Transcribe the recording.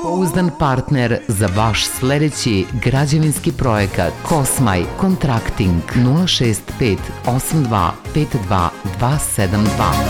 Pouzdan partner za vaš sledeći građevinski projekat. Kosmaj Contracting 065 82 52 272.